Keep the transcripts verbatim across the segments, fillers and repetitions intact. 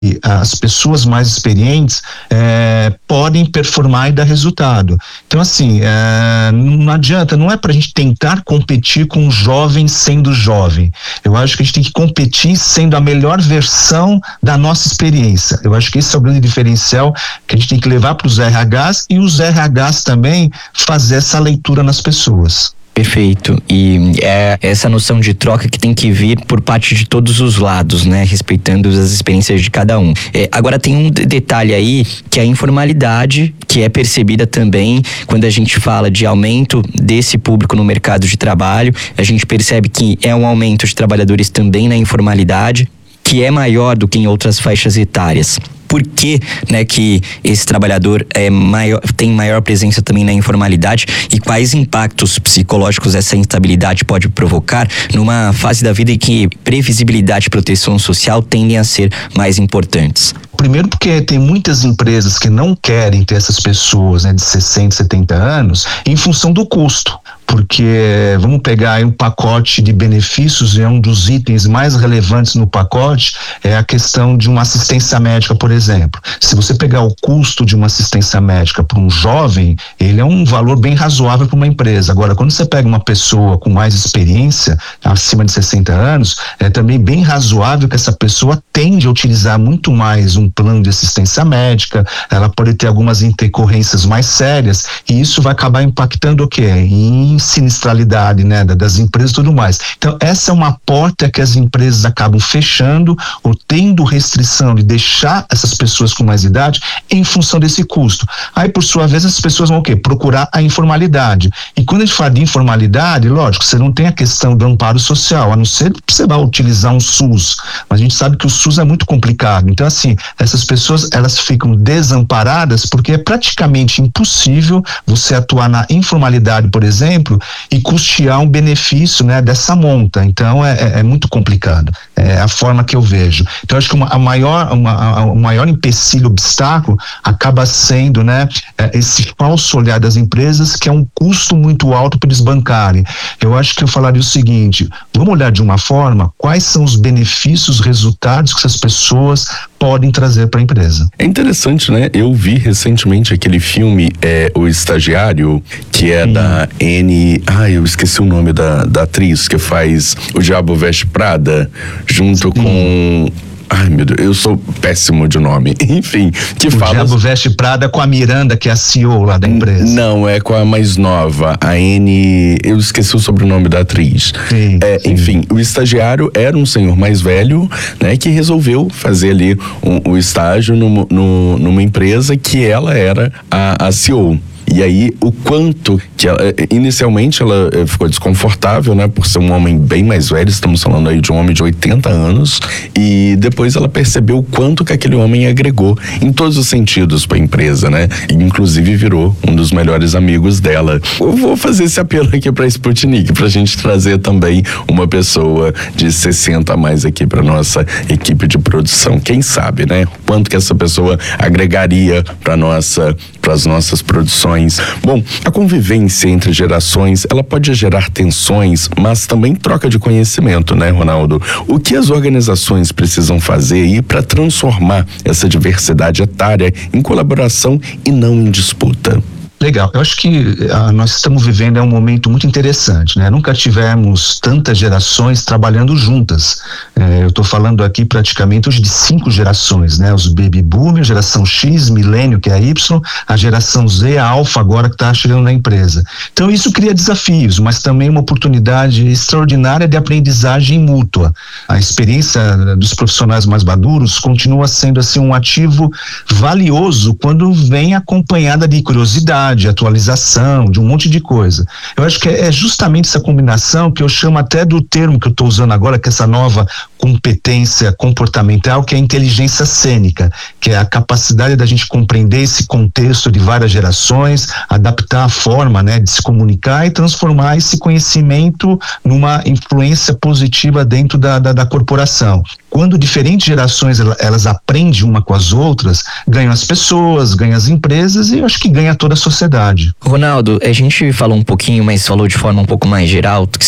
as pessoas mais experientes é, podem performar e dar resultado. Então, assim, é, não adianta, não é pra gente tentar competir com o jovem sendo jovem. Eu acho que a gente tem que competir sendo a melhor versão da nossa experiência. Eu acho que esse é o grande diferencial que a gente tem que levar para os R Hs e os R Hs também fazer essa leitura nas pessoas. Perfeito, e é essa noção de troca que tem que vir por parte de todos os lados, né, respeitando as experiências de cada um. É, agora tem um detalhe aí, que é a informalidade, que é percebida também quando a gente fala de aumento desse público no mercado de trabalho. A gente percebe que é um aumento de trabalhadores também na informalidade, que é maior do que em outras faixas etárias. Por que, né, que esse trabalhador é maior, tem maior presença também na informalidade, e quais impactos psicológicos essa instabilidade pode provocar numa fase da vida em que previsibilidade e proteção social tendem a ser mais importantes? Primeiro porque tem muitas empresas que não querem ter essas pessoas, né, de sessenta, setenta anos em função do custo. Porque vamos pegar aí um pacote de benefícios, e é um dos itens mais relevantes no pacote é a questão de uma assistência médica, por exemplo. Se você pegar o custo de uma assistência médica para um jovem, ele é um valor bem razoável para uma empresa. Agora, quando você pega uma pessoa com mais experiência, acima de sessenta anos, é também bem razoável que essa pessoa tende a utilizar muito mais um plano de assistência médica, ela pode ter algumas intercorrências mais sérias, e isso vai acabar impactando o quê? Em sinistralidade, né, das empresas e tudo mais. Então, essa é uma porta que as empresas acabam fechando ou tendo restrição de deixar essas pessoas com mais idade em função desse custo. Aí, por sua vez, as pessoas vão o quê? Procurar a informalidade. E quando a gente fala de informalidade, lógico, você não tem a questão do amparo social, a não ser que você vá utilizar um SUS. Mas a gente sabe que o SUS é muito complicado. Então, assim, essas pessoas, elas ficam desamparadas porque é praticamente impossível você atuar na informalidade, por exemplo, e custear um benefício, né, dessa monta. Então é, é, é muito complicado, é a forma que eu vejo. Então acho que uma, a maior, uma, a, o maior empecilho, obstáculo acaba sendo, né, é, esse falso olhar das empresas, que é um custo muito alto para eles bancarem. Eu acho que eu falaria o seguinte: vamos olhar de uma forma quais são os benefícios, resultados que essas pessoas podem trazer para a empresa. É interessante, né? Eu vi recentemente aquele filme, é, O Estagiário, que é Sim. da N... Ah, eu esqueci o nome da, da atriz que faz O Diabo Veste Prada, junto Sim. com... Ai, meu Deus, eu sou péssimo de nome. Enfim, que o fala... O Diabo Veste Prada com a Miranda, que é a C E O lá da empresa. Não, é com a mais nova, a N... Eu esqueci o sobrenome da atriz. Sim, é, sim. Enfim, o estagiário era um senhor mais velho, né, que resolveu fazer ali o um, um estágio no, no, numa empresa que ela era a, a C E O. E aí, o quanto que ela, inicialmente ela ficou desconfortável, né, por ser um homem bem mais velho, estamos falando aí de um homem de oitenta anos, e depois ela percebeu o quanto que aquele homem agregou em todos os sentidos para a empresa, né, e inclusive virou um dos melhores amigos dela. Eu vou fazer esse apelo aqui para a Sputnik, pra gente trazer também uma pessoa de sessenta a mais aqui para nossa equipe de produção. Quem sabe, né, quanto que essa pessoa agregaria para nossa, para as nossas produções. Bom, a convivência entre gerações, ela pode gerar tensões, mas também troca de conhecimento, né, Ronaldo? O que as organizações precisam fazer aí para transformar essa diversidade etária em colaboração e não em disputa? Legal, eu acho que ah, nós estamos vivendo é um momento muito interessante, né? Nunca tivemos tantas gerações trabalhando juntas. É, eu estou falando aqui praticamente hoje de cinco gerações, né? Os Baby Boomers, geração X, Milênio, que é a Y, a geração Z, a Alpha agora que está chegando na empresa. Então isso cria desafios, mas também uma oportunidade extraordinária de aprendizagem mútua. A experiência dos profissionais mais maduros continua sendo assim um ativo valioso quando vem acompanhada de curiosidade, de atualização, de um monte de coisa. Eu acho que é justamente essa combinação que eu chamo até do termo que eu estou usando agora, que é essa nova competência comportamental, que é a inteligência cênica, que é a capacidade da gente compreender esse contexto de várias gerações, adaptar a forma, né, de se comunicar e transformar esse conhecimento numa influência positiva dentro da, da, da corporação. Quando diferentes gerações elas aprendem uma com as outras, ganham as pessoas, ganham as empresas e eu acho que ganha toda a sociedade. Ronaldo, a gente falou um pouquinho, mas falou de forma um pouco mais geral, que se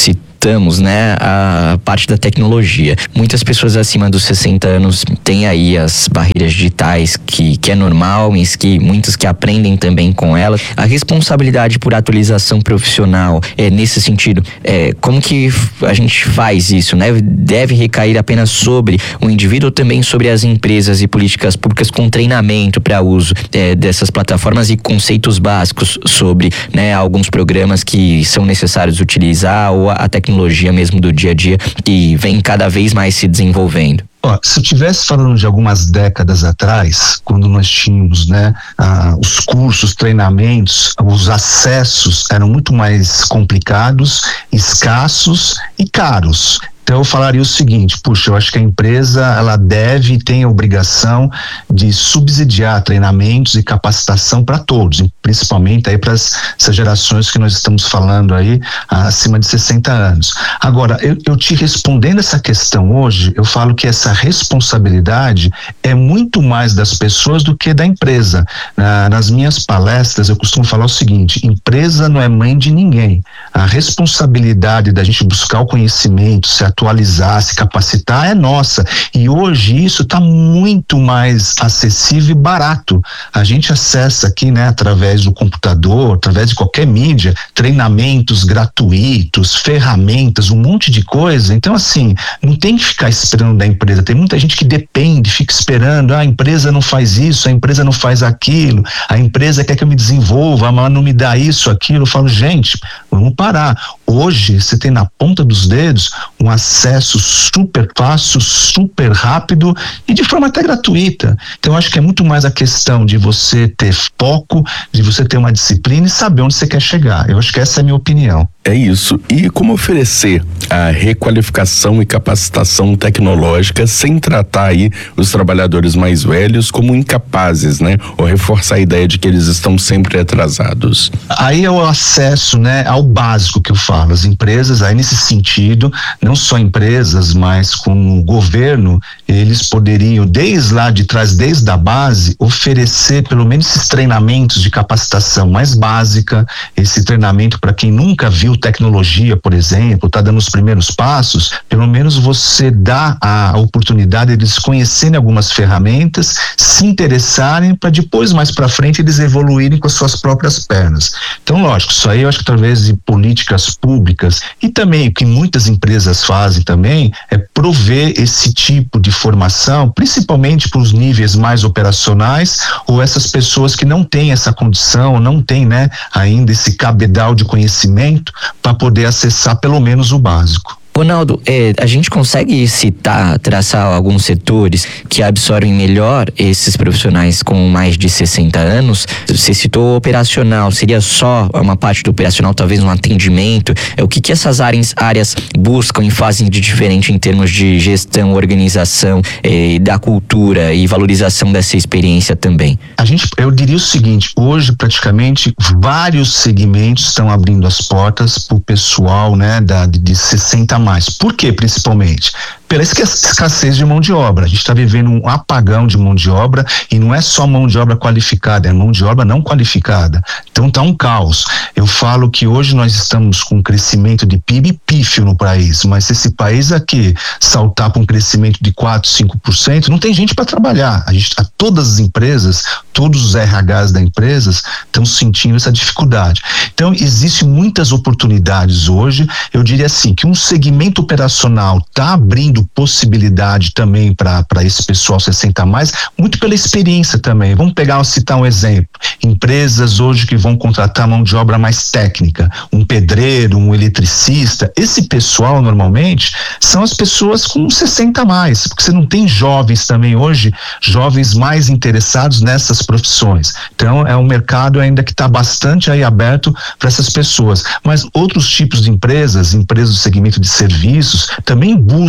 citamos, né, a parte da tecnologia. Muitas pessoas acima dos sessenta anos têm aí as barreiras digitais, que, que é normal, mas que muitos que aprendem também com elas. A responsabilidade por atualização profissional, é, nesse sentido, é, como que a gente faz isso, né? Deve recair apenas sobre o indivíduo ou também sobre as empresas e políticas públicas com treinamento para uso é, dessas plataformas e conceitos básicos sobre, né, alguns programas que são necessários utilizar ou a tecnologia mesmo do dia a dia que vem cada vez mais se desenvolvendo? Ó, se eu estivesse falando de algumas décadas atrás, quando nós tínhamos, né, ah, os cursos, treinamentos, os acessos eram muito mais complicados, escassos e caros. Então eu falaria o seguinte: puxa, eu acho que a empresa ela deve e tem a obrigação de subsidiar treinamentos e capacitação para todos, principalmente aí para essas gerações que nós estamos falando aí acima de sessenta anos. Agora, eu, eu te respondendo essa questão hoje, eu falo que essa responsabilidade é muito mais das pessoas do que da empresa. Na, nas minhas palestras eu costumo falar o seguinte: empresa não é mãe de ninguém. A responsabilidade da gente buscar o conhecimento, se atualizar, se capacitar é nossa, e hoje isso está muito mais acessível e barato. A gente acessa aqui, né, através do computador, através de qualquer mídia, treinamentos gratuitos, ferramentas, um monte de coisa. Então, assim, não tem que ficar esperando da empresa. Tem muita gente que depende, fica esperando, ah, a empresa não faz isso, a empresa não faz aquilo, a empresa quer que eu me desenvolva, mas não me dá isso, aquilo. Eu falo, gente, vamos parar. Hoje você tem na ponta dos dedos um acesso super fácil, super rápido e de forma até gratuita. Então eu acho que é muito mais a questão de você ter foco, de você ter uma disciplina e saber onde você quer chegar. Eu acho que essa é a minha opinião. É isso. E como oferecer a requalificação e capacitação tecnológica sem tratar aí os trabalhadores mais velhos como incapazes, né? Ou reforçar a ideia de que eles estão sempre atrasados. Aí é o acesso, né, ao básico que eu falo. As empresas, aí nesse sentido, não só empresas, mas com o governo, eles poderiam, desde lá de trás, desde a base, oferecer pelo menos esses treinamentos de capacitação mais básica, esse treinamento para quem nunca viu tecnologia, por exemplo, está dando os primeiros passos, pelo menos você dá a oportunidade de eles conhecerem algumas ferramentas, se interessarem, para depois, mais para frente, eles evoluírem com as suas próprias pernas. Então, lógico, isso aí eu acho que através de políticas públicas e também o que muitas empresas fazem também é prover esse tipo de formação, principalmente para os níveis mais operacionais ou essas pessoas que não têm essa condição, não têm, né, ainda esse cabedal de conhecimento para poder acessar pelo menos o básico. Ronaldo, é, a gente consegue citar, traçar alguns setores que absorvem melhor esses profissionais com mais de sessenta anos? Você citou operacional, seria só uma parte do operacional, talvez um atendimento? É, o que, que essas áreas, áreas buscam e fazem de diferente em termos de gestão, organização, é, da cultura e valorização dessa experiência também? A gente, eu diria o seguinte: hoje praticamente vários segmentos estão abrindo as portas para o pessoal, né, da, de sessenta a mais. Por quê, principalmente? Pela escassez de mão de obra. A gente está vivendo um apagão de mão de obra, e não é só mão de obra qualificada, é mão de obra não qualificada. Então tá um caos. Eu falo que hoje nós estamos com um crescimento de P I B pífio no país, mas se esse país aqui saltar para um crescimento de quatro, cinco por cento, não tem gente para trabalhar. A gente, a todas as empresas, todos os R Hs da empresas estão sentindo essa dificuldade. Então existem muitas oportunidades hoje. Eu diria assim, que um segmento operacional está abrindo possibilidade também para esse pessoal sessenta a mais, muito pela experiência também. Vamos pegar, citar um exemplo: empresas hoje que vão contratar mão de obra mais técnica, um pedreiro, um eletricista. Esse pessoal normalmente são as pessoas com sessenta a mais, porque você não tem jovens também hoje, jovens mais interessados nessas profissões. Então é um mercado ainda que está bastante aí aberto para essas pessoas. Mas outros tipos de empresas, empresas do segmento de serviços, também buscam profissionais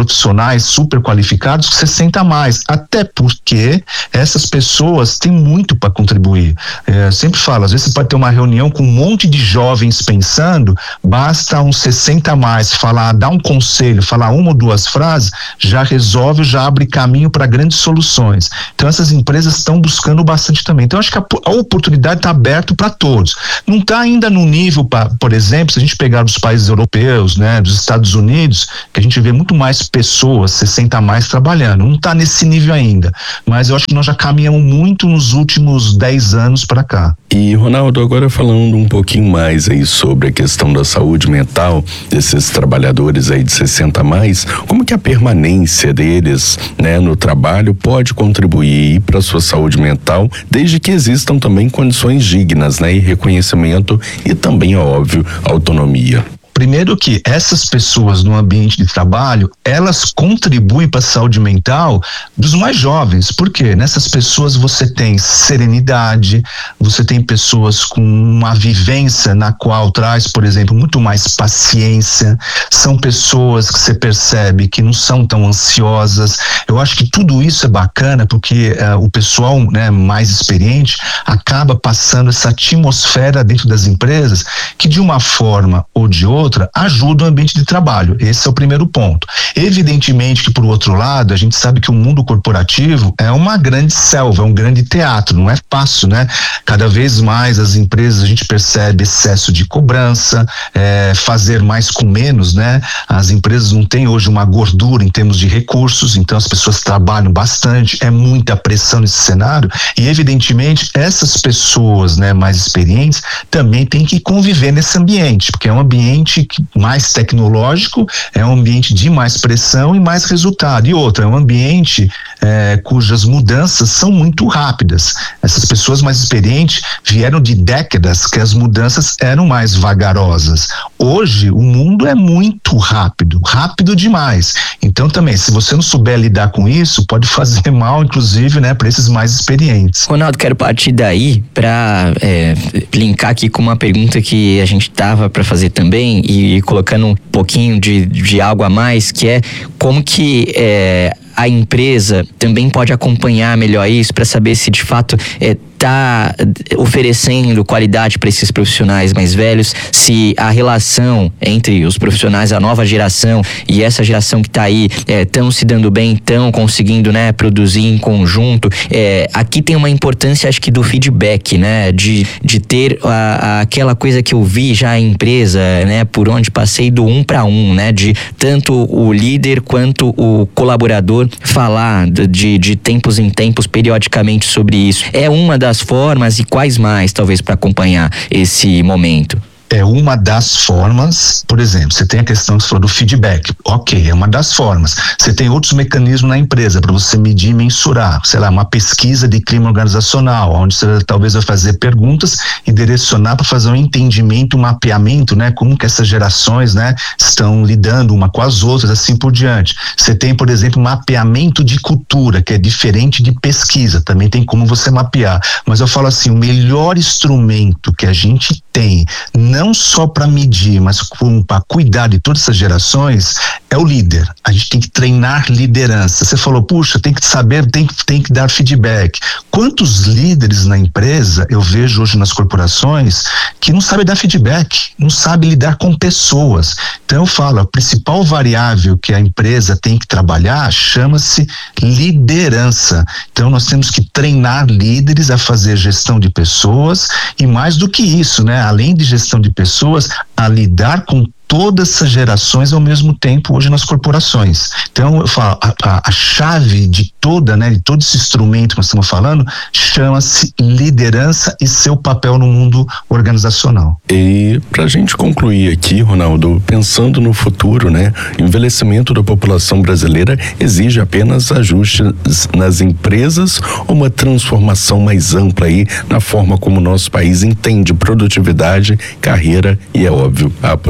profissionais super qualificados, sessenta a mais, até porque essas pessoas têm muito para contribuir. É, sempre falo, às vezes você pode ter uma reunião com um monte de jovens pensando, basta uns sessenta a mais falar, dar um conselho, falar uma ou duas frases, já resolve, já abre caminho para grandes soluções. Então essas empresas estão buscando bastante também. Então acho que a, a oportunidade está aberta para todos. Não está ainda no nível, pra, por exemplo, se a gente pegar dos países europeus, né, dos Estados Unidos, que a gente vê muito mais pessoas, sessenta a mais trabalhando. Não está nesse nível ainda, mas eu acho que nós já caminhamos muito nos últimos dez anos para cá. E Ronaldo, agora falando um pouquinho mais aí sobre a questão da saúde mental desses trabalhadores aí de sessenta a mais, como que a permanência deles, né, no trabalho pode contribuir para a sua saúde mental, desde que existam também condições dignas, né, e reconhecimento e também, é óbvio, autonomia. Primeiro que essas pessoas no ambiente de trabalho, elas contribuem para a saúde mental dos mais jovens. Por quê? Nessas pessoas você tem serenidade, você tem pessoas com uma vivência na qual traz, por exemplo, muito mais paciência, são pessoas que você percebe que não são tão ansiosas. Eu acho que tudo isso é bacana porque uh, o pessoal, né, mais experiente acaba passando essa atmosfera dentro das empresas que de uma forma ou de outra outra, ajuda o ambiente de trabalho. Esse é o primeiro ponto. Evidentemente que, por outro lado, a gente sabe que o mundo corporativo é uma grande selva, é um grande teatro, não é fácil, né? Cada vez mais as empresas, a gente percebe excesso de cobrança, é, fazer mais com menos, né? As empresas não têm hoje uma gordura em termos de recursos, então as pessoas trabalham bastante, é muita pressão nesse cenário e, evidentemente, essas pessoas, né, mais experientes também têm que conviver nesse ambiente, porque é um ambiente mais tecnológico, é um ambiente de mais pressão e mais resultado. E outra, é um ambiente é, cujas mudanças são muito rápidas. Essas pessoas mais experientes vieram de décadas que as mudanças eram mais vagarosas. Hoje, o mundo é muito rápido, rápido demais. Então também, se você não souber lidar com isso, pode fazer mal, inclusive, né, para esses mais experientes. Ronaldo, quero partir daí para é, linkar aqui com uma pergunta que a gente tava para fazer também e colocando um pouquinho de, de algo a mais, que é como que é, a empresa também pode acompanhar melhor isso para saber se de fato é, está oferecendo qualidade para esses profissionais mais velhos, se a relação entre os profissionais da nova geração e essa geração que está aí estão é, se dando bem, estão conseguindo, né, produzir em conjunto. É, aqui tem uma importância, acho que, do feedback, né, de, de ter a, a, aquela coisa que eu vi já em empresa, né, por onde passei do um para um, né, de tanto o líder quanto o colaborador falar de, de tempos em tempos, periodicamente, sobre isso. É uma das formas, e quais mais, talvez, para acompanhar esse momento? É uma das formas. Por exemplo, você tem a questão que você falou do feedback, ok, é uma das formas. Você tem outros mecanismos na empresa para você medir e mensurar, sei lá, uma pesquisa de clima organizacional, onde você talvez vai fazer perguntas e direcionar para fazer um entendimento, um mapeamento, né, como que essas gerações, né, estão lidando uma com as outras, assim por diante. Você tem, por exemplo, mapeamento de cultura, que é diferente de pesquisa, também tem como você mapear, mas eu falo assim, o melhor instrumento que a gente tem, não só para medir, mas para cuidar de todas essas gerações, é o líder. A gente tem que treinar liderança. Você falou, puxa, tem que saber, tem, tem que dar feedback. Quantos líderes na empresa eu vejo hoje nas corporações que não sabem dar feedback, não sabem lidar com pessoas? Então eu falo, a principal variável que a empresa tem que trabalhar chama-se liderança. Então nós temos que treinar líderes a fazer gestão de pessoas e, mais do que isso, né, além de gestão de pessoas, a lidar com todas essas gerações ao mesmo tempo hoje nas corporações. Então eu falo, a, a, a chave de toda, né, de todo esse instrumento que nós estamos falando, chama-se liderança e seu papel no mundo organizacional. E pra gente concluir aqui, Ronaldo, pensando no futuro, né, o envelhecimento da população brasileira exige apenas ajustes nas empresas ou uma transformação mais ampla aí na forma como o nosso país entende produtividade, carreira e, é óbvio, a aposentadoria?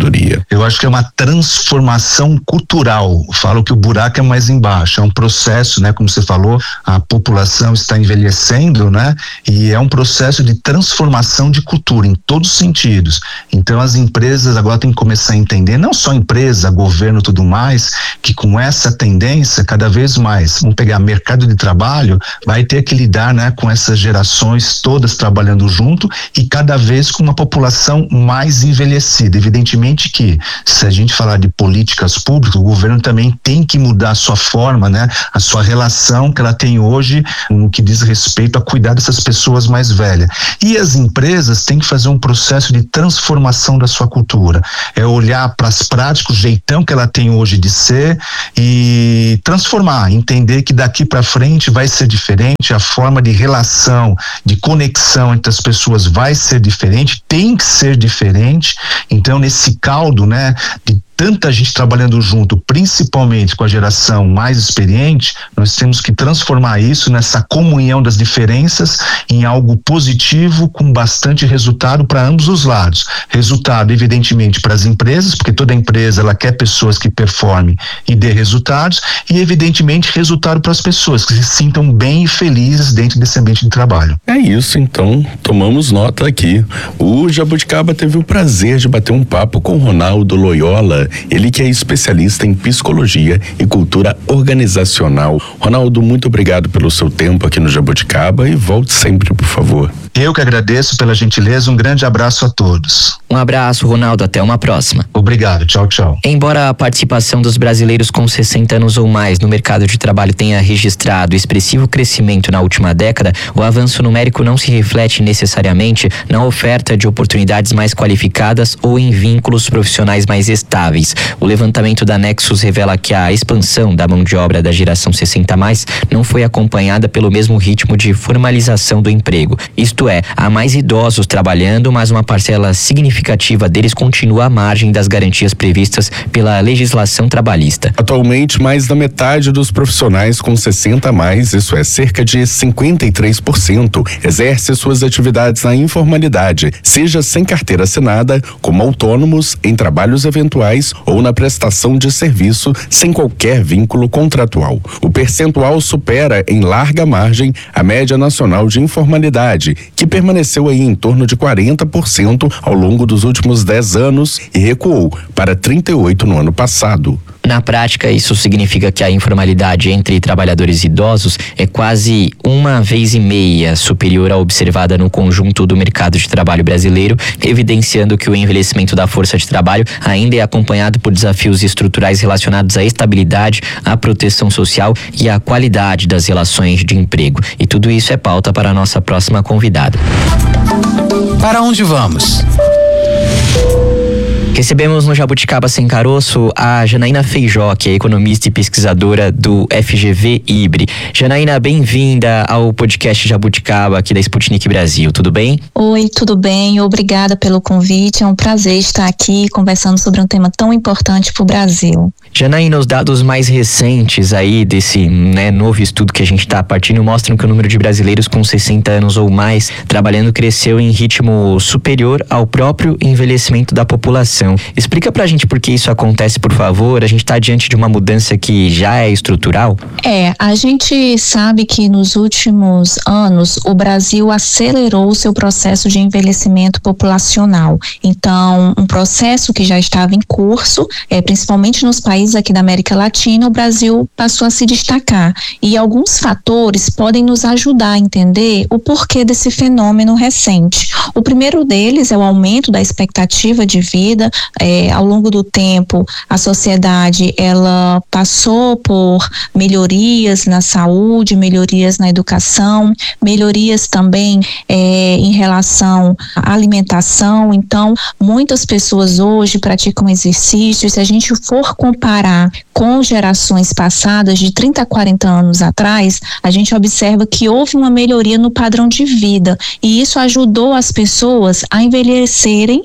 aposentadoria? Eu acho que é uma transformação cultural. Falo que o buraco é mais embaixo. É um processo, né? Como você falou, a população está envelhecendo, né? E é um processo de transformação de cultura em todos os sentidos. Então as empresas agora têm que começar a entender, não só empresa, governo e tudo mais, que com essa tendência, cada vez mais, vamos pegar mercado de trabalho, vai ter que lidar, né, com essas gerações todas trabalhando junto e cada vez com uma população mais envelhecida. Evidentemente que, se a gente falar de políticas públicas, o governo também tem que mudar a sua forma, né, a sua relação que ela tem hoje no que diz respeito a cuidar dessas pessoas mais velhas. E as empresas têm que fazer um processo de transformação da sua cultura. É olhar para as práticas, o jeitão que ela tem hoje de ser e transformar, entender que daqui para frente vai ser diferente, a forma de relação, de conexão entre as pessoas vai ser diferente, tem que ser diferente. Então, nesse caldo, né, de tanta gente trabalhando junto, principalmente com a geração mais experiente, nós temos que transformar isso nessa comunhão das diferenças em algo positivo com bastante resultado para ambos os lados. Resultado, evidentemente, para as empresas, porque toda empresa ela quer pessoas que performem e dê resultados, e evidentemente resultado para as pessoas que se sintam bem e felizes dentro desse ambiente de trabalho. É isso, então, tomamos nota aqui. O Jabuticaba teve o prazer de bater um papo com o Ronaldo Loyola, ele que é especialista em psicologia e cultura organizacional. Ronaldo, muito obrigado pelo seu tempo aqui no Jabuticaba e volte sempre, por favor. Eu que agradeço pela gentileza, um grande abraço a todos. Um abraço, Ronaldo, até uma próxima. Obrigado, tchau, tchau. Embora a participação dos brasileiros com sessenta anos ou mais no mercado de trabalho tenha registrado expressivo crescimento na última década, o avanço numérico não se reflete necessariamente na oferta de oportunidades mais qualificadas ou em vínculos profissionais mais estáveis. O levantamento da Nexus revela que a expansão da mão de obra da geração sessenta a mais não foi acompanhada pelo mesmo ritmo de formalização do emprego. Isto é, há mais idosos trabalhando, mas uma parcela significativa deles continua à margem das garantias previstas pela legislação trabalhista. Atualmente, mais da metade dos profissionais com sessenta a mais, isso é, cerca de cinquenta e três por cento, exerce suas atividades na informalidade, seja sem carteira assinada, como autônomos, em trabalhos eventuais ou na prestação de serviço sem qualquer vínculo contratual. O percentual supera em larga margem a média nacional de informalidade, que permaneceu aí em torno de quarenta por cento ao longo dos últimos dez anos e recuou para trinta e oito por cento no ano passado. Na prática, isso significa que a informalidade entre trabalhadores idosos é quase uma vez e meia superior à observada no conjunto do mercado de trabalho brasileiro, evidenciando que o envelhecimento da força de trabalho ainda é acompanhado por desafios estruturais relacionados à estabilidade, à proteção social e à qualidade das relações de emprego. E tudo isso é pauta para a nossa próxima convidada. Para onde vamos? Recebemos no Jabuticaba Sem Caroço a Janaína Feijó, que é economista e pesquisadora do F G V I B R. Janaína, bem-vinda ao podcast Jabuticaba aqui da Sputnik Brasil, tudo bem? Oi, tudo bem, obrigada pelo convite, é um prazer estar aqui conversando sobre um tema tão importante para o Brasil. Janaína, os dados mais recentes aí desse né, novo estudo que a gente está partindo mostram que o número de brasileiros com sessenta anos ou mais trabalhando cresceu em ritmo superior ao próprio envelhecimento da população. Explica pra gente por que isso acontece, por favor. A gente está diante de uma mudança que já é estrutural? É, a gente sabe que nos últimos anos o Brasil acelerou o seu processo de envelhecimento populacional. Então, um processo que já estava em curso, é, principalmente nos países aqui da América Latina, o Brasil passou a se destacar. E alguns fatores podem nos ajudar a entender o porquê desse fenômeno recente. O primeiro deles é o aumento da expectativa de vida. É, ao longo do tempo, a sociedade ela passou por melhorias na saúde, melhorias na educação, melhorias também é, em relação à alimentação. Então, muitas pessoas hoje praticam exercício. Se a gente for comparar comparar com gerações passadas, de trinta a quarenta anos atrás, a gente observa que houve uma melhoria no padrão de vida, e isso ajudou as pessoas a envelhecerem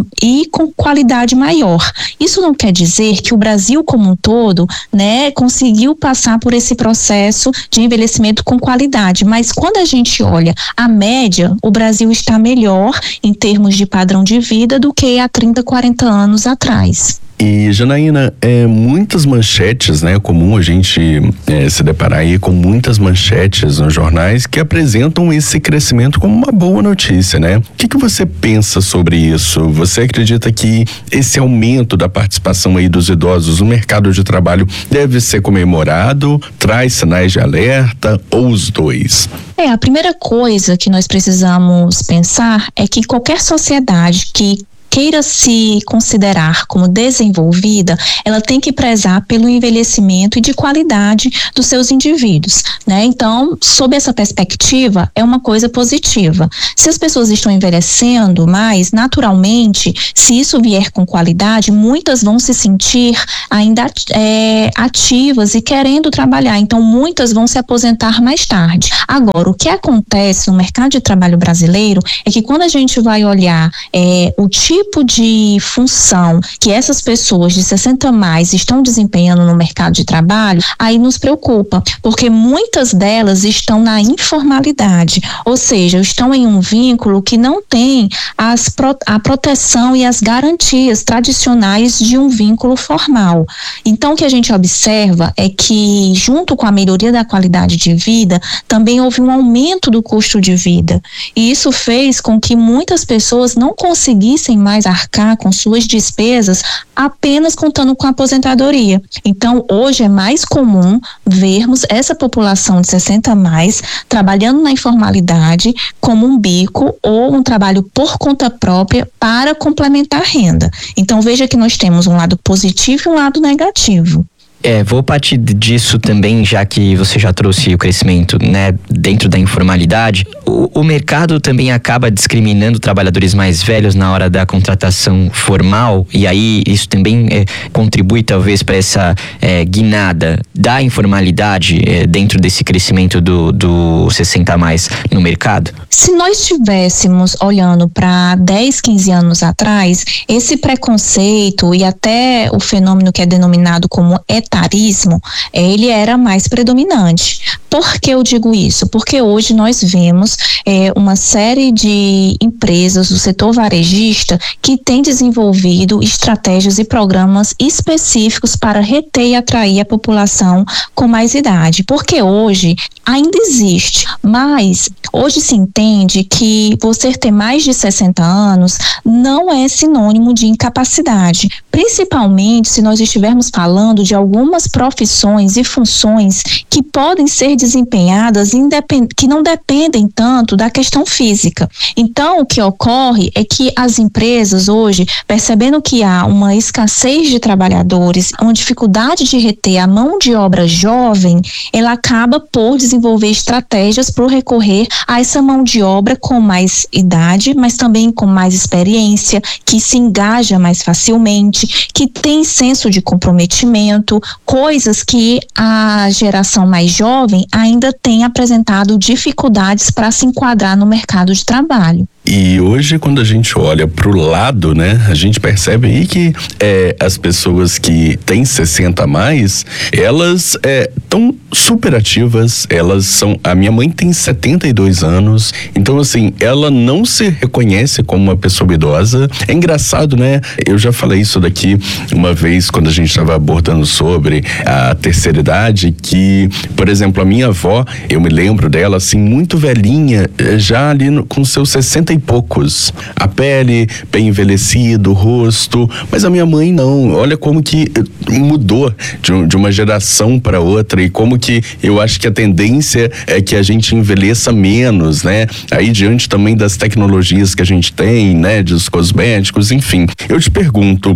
e com qualidade maior. Isso não quer dizer que o Brasil como um todo, né, conseguiu passar por esse processo de envelhecimento com qualidade, mas quando a gente olha a média, o Brasil está melhor em termos de padrão de vida do que há trinta, quarenta anos atrás. E, Janaína, é, muitas manchetes, né? É comum a gente é, se deparar aí com muitas manchetes nos jornais que apresentam esse crescimento como uma boa notícia, né? O que que você pensa sobre isso? Você acredita que esse aumento da participação aí dos idosos no mercado de trabalho deve ser comemorado? Traz sinais de alerta ou os dois? É, a primeira coisa que nós precisamos pensar é que qualquer sociedade que queira se considerar como desenvolvida, ela tem que prezar pelo envelhecimento e de qualidade dos seus indivíduos, né? Então, sob essa perspectiva, é uma coisa positiva. Se as pessoas estão envelhecendo mais, naturalmente, se isso vier com qualidade, muitas vão se sentir ainda é, ativas e querendo trabalhar. Então, muitas vão se aposentar mais tarde. Agora, o que acontece no mercado de trabalho brasileiro é que quando a gente vai olhar é, o tipo tipo de função que essas pessoas de sessenta a mais estão desempenhando no mercado de trabalho, aí nos preocupa, porque muitas delas estão na informalidade, ou seja, estão em um vínculo que não tem as, a proteção e as garantias tradicionais de um vínculo formal. Então, o que a gente observa é que, junto com a melhoria da qualidade de vida, também houve um aumento do custo de vida, e isso fez com que muitas pessoas não conseguissem mais arcar com suas despesas apenas contando com a aposentadoria. Então, hoje é mais comum vermos essa população de sessenta a mais trabalhando na informalidade como um bico ou um trabalho por conta própria para complementar a renda. Então, veja que nós temos um lado positivo e um lado negativo. É, vou partir disso também, já que você já trouxe o crescimento, né, dentro da informalidade. O, o mercado também acaba discriminando trabalhadores mais velhos na hora da contratação formal, e aí isso também é, contribui talvez para essa é, guinada da informalidade é, dentro desse crescimento do, do sessenta a mais no mercado? Se nós estivéssemos olhando para dez, quinze anos atrás, esse preconceito e até o fenômeno que é denominado como etarismo, ele era mais predominante. Por que eu digo isso? Porque hoje nós vemos é, uma série de empresas do setor varejista que têm desenvolvido estratégias e programas específicos para reter e atrair a população com mais idade. Porque hoje ainda existe, mas hoje se entende que você ter mais de sessenta anos não é sinônimo de incapacidade, principalmente se nós estivermos falando de algumas profissões e funções que podem ser desempenhadas independ... que não dependem tanto da questão física. Então, o que ocorre é que as empresas hoje, percebendo que há uma escassez de trabalhadores, uma dificuldade de reter a mão de obra jovem, ela acaba por desenvolver estratégias para recorrer a essa mão de obra com mais idade, mas também com mais experiência, que se engaja mais facilmente, que tem senso de comprometimento, coisas que a geração mais jovem ainda tem apresentado dificuldades para se enquadrar no mercado de trabalho. E hoje, quando a gente olha para o lado, né, a gente percebe aí que é, as pessoas que têm sessenta a mais, elas estão é, super ativas, elas são... A minha mãe tem setenta e dois anos, então assim, ela não se reconhece como uma pessoa idosa. É engraçado, né? Eu já falei isso daqui uma vez, quando a gente estava abordando sobre a terceira idade, que, por exemplo, a minha avó, eu me lembro dela, assim, muito velhinha, já ali no, com seus sessenta e poucos. A pele bem envelhecida, o rosto, mas a minha mãe não. Olha como que mudou de, de uma geração para outra, e como que eu acho que a tendência é que a gente envelheça menos, né? Aí diante também das tecnologias que a gente tem, né? Dos cosméticos, enfim. Eu te pergunto,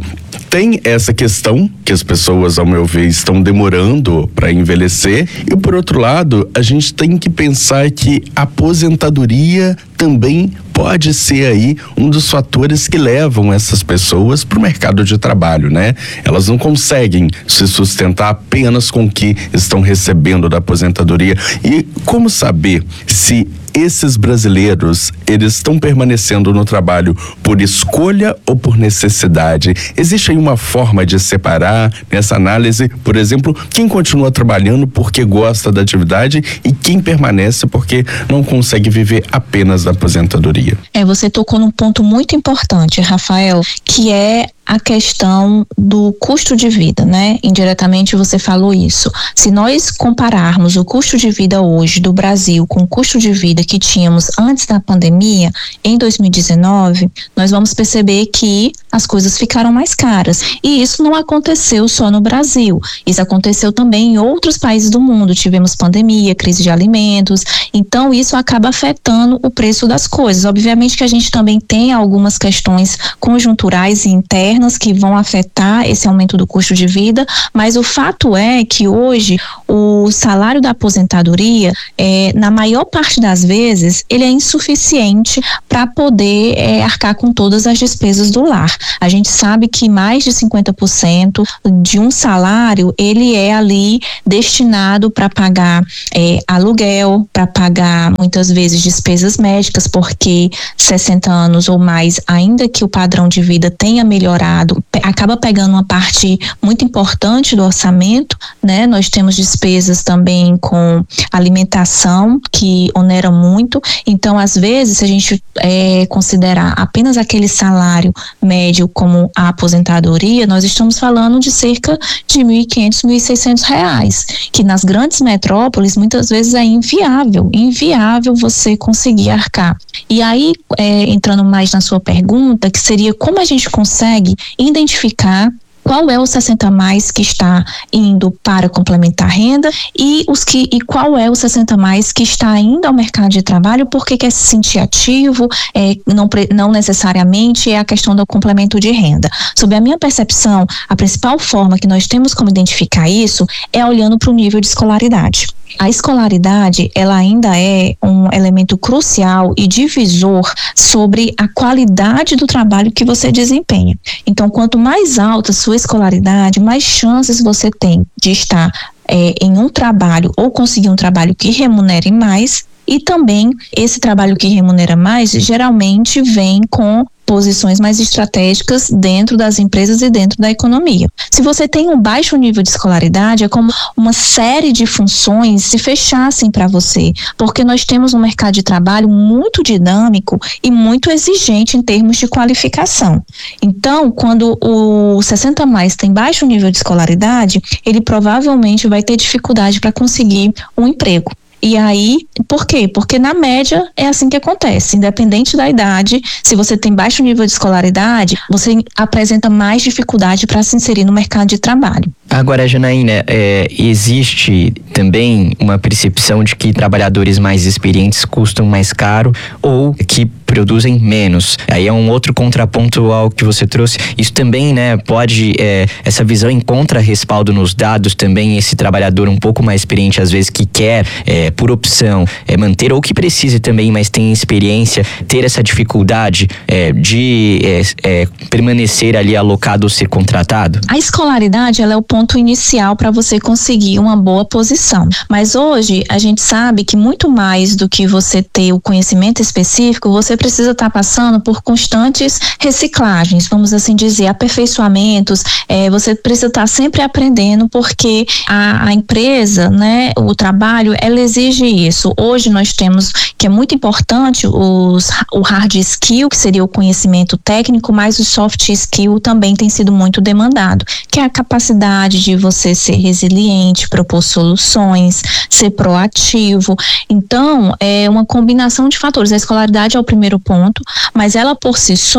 tem essa questão que as pessoas, ao meu ver, estão demorando para envelhecer, e por outro lado, a gente tem que pensar que a aposentadoria também pode ser aí um dos fatores que levam essas pessoas para o mercado de trabalho, né? Elas não conseguem se sustentar apenas com o que estão recebendo da aposentadoria. E como saber se esses brasileiros, eles estão permanecendo no trabalho por escolha ou por necessidade? Existe aí uma forma de separar nessa análise, por exemplo, quem continua trabalhando porque gosta da atividade e quem permanece porque não consegue viver apenas da aposentadoria? É, você tocou num ponto muito importante, Rafael, que é a questão do custo de vida, né? Indiretamente você falou isso. Se nós compararmos o custo de vida hoje do Brasil com o custo de vida que tínhamos antes da pandemia, em dois mil e dezenove, nós vamos perceber que as coisas ficaram mais caras. E isso não aconteceu só no Brasil. Isso aconteceu também em outros países do mundo. Tivemos pandemia, crise de alimentos. Então, isso acaba afetando o preço das coisas. Obviamente que a gente também tem algumas questões conjunturais e internas que vão afetar esse aumento do custo de vida, mas o fato é que hoje o salário da aposentadoria, é, na maior parte das vezes, ele é insuficiente para poder é, arcar com todas as despesas do lar. A gente sabe que mais de cinquenta por cento de um salário, ele é ali destinado para pagar é, aluguel, para pagar muitas vezes despesas médicas, porque sessenta anos ou mais, ainda que o padrão de vida tenha melhorado, acaba pegando uma parte muito importante do orçamento, né? Nós temos despesas também com alimentação, que onera muito. Então, às vezes, se a gente é, considerar apenas aquele salário médio como a aposentadoria, nós estamos falando de cerca de mil e quinhentos, mil e seiscentos reais, que nas grandes metrópoles muitas vezes é inviável, inviável você conseguir arcar. E aí, é, entrando mais na sua pergunta, que seria como a gente consegue identificar qual é o sessenta mais que está indo para complementar renda e, os que, e qual é o sessenta mais que está indo ao mercado de trabalho porque quer se sentir ativo, é, não, não necessariamente é a questão do complemento de renda. Sob a minha percepção, a principal forma que nós temos como identificar isso é olhando para o nível de escolaridade. A escolaridade, ela ainda é um elemento crucial e divisor sobre a qualidade do trabalho que você desempenha. Então, quanto mais alta a sua escolaridade, mais chances você tem de estar é, em um trabalho ou conseguir um trabalho que remunere mais. E também, esse trabalho que remunera mais, geralmente vem com posições mais estratégicas dentro das empresas e dentro da economia. Se você tem um baixo nível de escolaridade, é como uma série de funções se fechassem para você, porque nós temos um mercado de trabalho muito dinâmico e muito exigente em termos de qualificação. Então, quando o sessenta mais tem baixo nível de escolaridade, ele provavelmente vai ter dificuldade para conseguir um emprego. E aí, por quê? Porque na média é assim que acontece, independente da idade, se você tem baixo nível de escolaridade, você apresenta mais dificuldade para se inserir no mercado de trabalho. Agora, Janaína, é, existe também uma percepção de que trabalhadores mais experientes custam mais caro ou que produzem menos. Aí é um outro contraponto ao que você trouxe. Isso também, né, pode, é, essa visão encontra respaldo nos dados também, esse trabalhador um pouco mais experiente, às vezes, que quer, é, por opção, é, manter, ou que precise também, mas tem experiência, ter essa dificuldade é, de é, é, permanecer ali alocado ou ser contratado? A escolaridade, ela é o ponto inicial para você conseguir uma boa posição. Mas hoje, a gente sabe que muito mais do que você ter o conhecimento específico, você precisa estar passando por constantes reciclagens, vamos assim dizer, aperfeiçoamentos, é, você precisa estar sempre aprendendo, porque a, a empresa, né, o trabalho, ela exige isso. Hoje nós temos, que é muito importante, os, o hard skill, que seria o conhecimento técnico, mas o soft skill também tem sido muito demandado, que é a capacidade de você ser resiliente, propor soluções, ser proativo. Então, é uma combinação de fatores. A escolaridade é o primeiro ponto, mas ela por si só,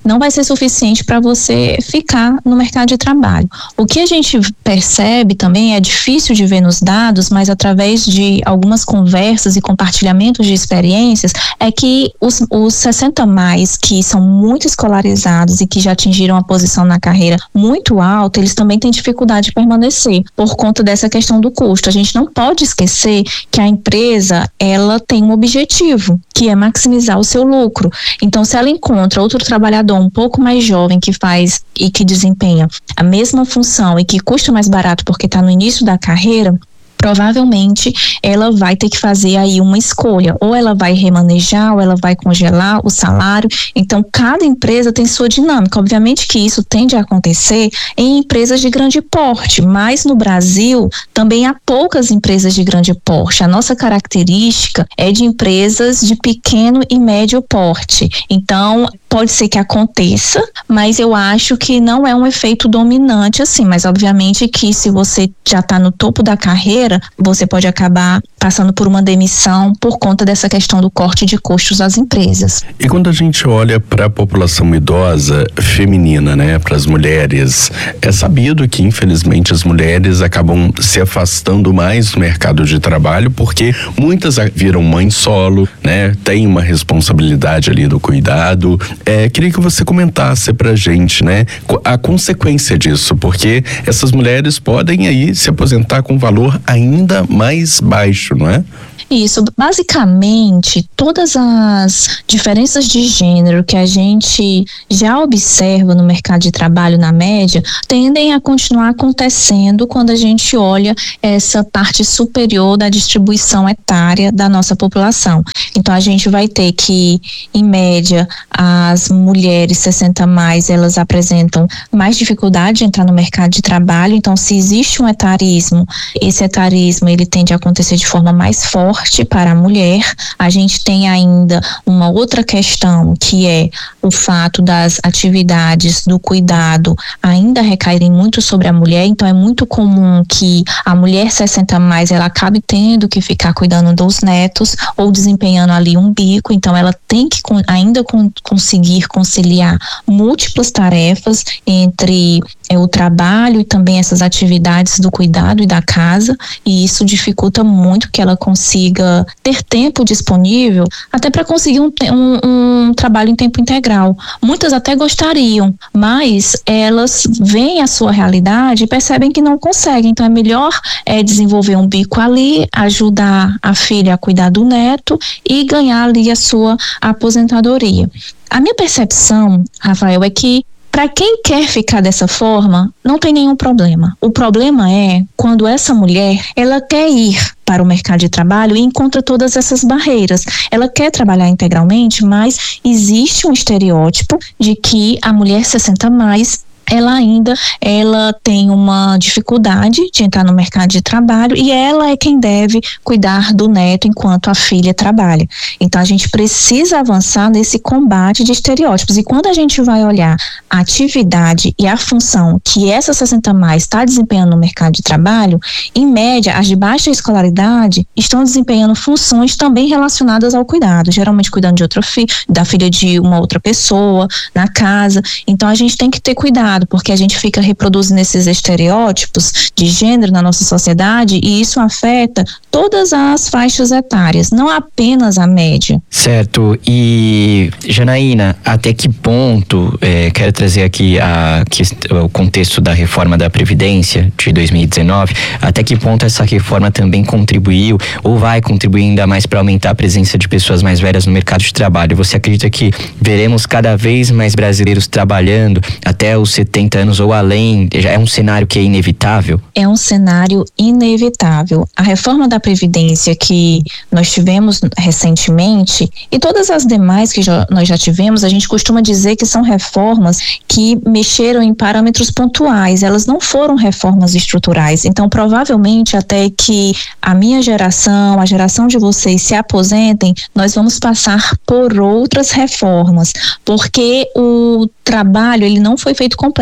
não vai ser suficiente para você ficar no mercado de trabalho. O que a gente percebe também, é difícil de ver nos dados, mas através de algumas conversas e compartilhamentos de experiências, é que os, os sessenta mais, que são muito escolarizados e que já atingiram a posição na carreira muito alta, eles também têm dificuldade de permanecer por conta dessa questão do custo. A gente não pode esquecer que a empresa, ela tem um objetivo, que é maximizar o seu lucro. Então, se ela encontra outro trabalhador um pouco mais jovem que faz e que desempenha a mesma função e que custa mais barato porque está no início da carreira, provavelmente ela vai ter que fazer aí uma escolha, ou ela vai remanejar, ou ela vai congelar o salário. Então, cada empresa tem sua dinâmica. Obviamente que isso tende a acontecer em empresas de grande porte, mas no Brasil também há poucas empresas de grande porte. A nossa característica é de empresas de pequeno e médio porte. Então, pode ser que aconteça, mas eu acho que não é um efeito dominante assim, mas obviamente que se você já está no topo da carreira, você pode acabar passando por uma demissão por conta dessa questão do corte de custos das empresas. E quando a gente olha para a população idosa feminina, né, para as mulheres, é sabido que infelizmente as mulheres acabam se afastando mais do mercado de trabalho porque muitas viram mãe solo, né, tem uma responsabilidade ali do cuidado. É, queria que você comentasse pra gente, né, a consequência disso, porque essas mulheres podem aí se aposentar com valor ainda mais baixo, não é? Isso, basicamente, todas as diferenças de gênero que a gente já observa no mercado de trabalho na média, tendem a continuar acontecendo quando a gente olha essa parte superior da distribuição etária da nossa população. Então, a gente vai ter que, em média, as mulheres sessenta mais, elas apresentam mais dificuldade de entrar no mercado de trabalho. Então, se existe um etarismo, esse etarismo, ele tende a acontecer de forma mais forte para a mulher. A gente tem ainda uma outra questão, que é o fato das atividades do cuidado ainda recaírem muito sobre a mulher. Então é muito comum que a mulher sessenta mais, ela acabe tendo que ficar cuidando dos netos ou desempenhando ali um bico. Então ela tem que ainda conseguir conciliar múltiplas tarefas entre é, o trabalho e também essas atividades do cuidado e da casa, e isso dificulta muito que ela consiga ter tempo disponível até para conseguir um, um, um trabalho em tempo integral. Muitas até gostariam, mas elas veem a sua realidade e percebem que não conseguem. Então é melhor é, desenvolver um bico ali, ajudar a filha a cuidar do neto e ganhar ali a sua aposentadoria. A minha percepção, Rafael, é que para quem quer ficar dessa forma, não tem nenhum problema. O problema é quando essa mulher, ela quer ir para o mercado de trabalho e encontra todas essas barreiras. Ela quer trabalhar integralmente, mas existe um estereótipo de que a mulher sessenta mais, ela ainda ela tem uma dificuldade de entrar no mercado de trabalho e ela é quem deve cuidar do neto enquanto a filha trabalha. Então a gente precisa avançar nesse combate de estereótipos, e quando a gente vai olhar a atividade e a função que essa sessenta mais está desempenhando no mercado de trabalho, em média as de baixa escolaridade estão desempenhando funções também relacionadas ao cuidado, geralmente cuidando de outra filha, da filha de uma outra pessoa na casa. Então a gente tem que ter cuidado, porque a gente fica reproduzindo esses estereótipos de gênero na nossa sociedade, e isso afeta todas as faixas etárias, não apenas a média. Certo. E, Janaína, até que ponto, é, quero trazer aqui a, que, o contexto da reforma da Previdência de dois mil e dezenove, até que ponto essa reforma também contribuiu ou vai contribuir ainda mais para aumentar a presença de pessoas mais velhas no mercado de trabalho? Você acredita que veremos cada vez mais brasileiros trabalhando até os setenta anos ou além? Já é um cenário que é inevitável? É um cenário inevitável. A reforma da Previdência que nós tivemos recentemente e todas as demais que já, nós já tivemos, a gente costuma dizer que são reformas que mexeram em parâmetros pontuais, elas não foram reformas estruturais. Então, provavelmente, até que a minha geração, a geração de vocês se aposentem, nós vamos passar por outras reformas, porque o trabalho, ele não foi feito completo,